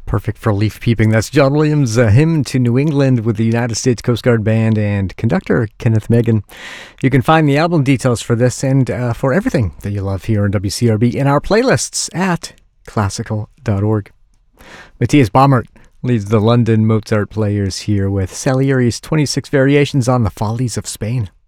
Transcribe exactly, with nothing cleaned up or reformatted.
Perfect for leaf peeping. That's John Williams' uh, Hymn to New England with the United States Coast Guard Band and conductor Kenneth Megan. You can find the album details for this and uh, for everything that you love here on W C R B in our playlists at classical dot org. Matthias Baumert leads the London Mozart Players here with Salieri's twenty-six Variations on the Follies of Spain.